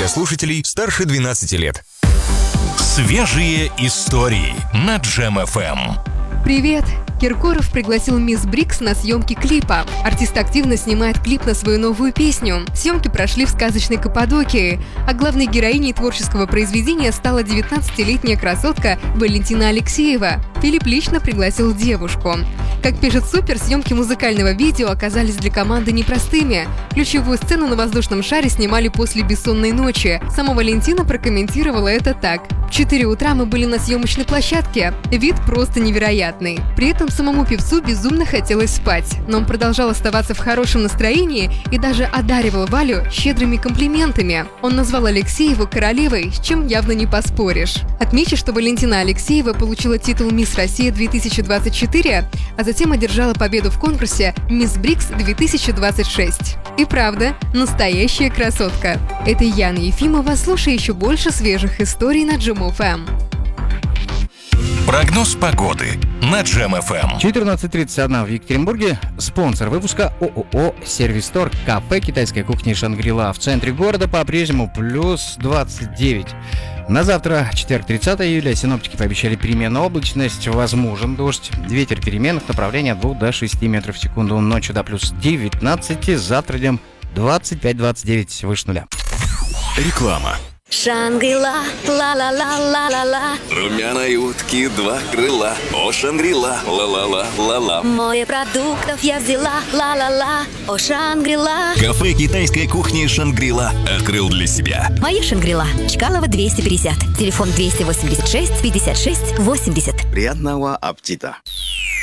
для слушателей старше 12 лет. Свежие истории на Джем ФМ. Привет! Киркоров пригласил мисс Брикс на съемки клипа. Артист активно снимает клип на свою новую песню. Съемки прошли в сказочной Каппадокии, а главной героиней творческого произведения стала 19-летняя красотка Валентина Алексеева. Филипп лично пригласил девушку. Как пишет Супер, съемки музыкального видео оказались для команды непростыми. Ключевую сцену на воздушном шаре снимали после бессонной ночи. Сама Валентина прокомментировала это так: «В 4 утра мы были на съемочной площадке. Вид просто невероятный. При этом самому певцу безумно хотелось спать, но он продолжал оставаться в хорошем настроении и даже одаривал Валю щедрыми комплиментами. Он назвал Алексееву королевой, с чем явно не поспоришь». Отмечу, что Валентина Алексеева получила титул «Мисс Россия 2024», а затем одержала победу в конкурсе «Мисс Брикс 2026». И правда, настоящая красотка. Это Яна Ефимова. Слушай еще больше свежих историй на Джем ФМ. Прогноз погоды на Джем ФМ. 14:31 в Екатеринбурге. Спонсор выпуска ООО «Сервистор». Кафе китайской кухни «Шангри-Ла». В центре города по-прежнему плюс 29. На завтра, четверг, 30 июля, синоптики пообещали переменную облачность, возможен дождь. Ветер переменных направлений от 2 до 6 метров в секунду. Ночью до плюс 19, завтра днем 25-29 выше нуля. Реклама. Шангри-Ла, ла-ла-ла-ла-ла-ла. Румяной утки 2 крыла. О, Шангри-Ла, ла-ла-ла-ла-ла. Море продуктов я взяла, ла-ла-ла. О, Шангри-Ла. Кафе китайской кухни «Шангри-Ла» открыл для себя. Моя Шангри-Ла. Чкалова 250. Телефон 286 56 80. Приятного аппетита!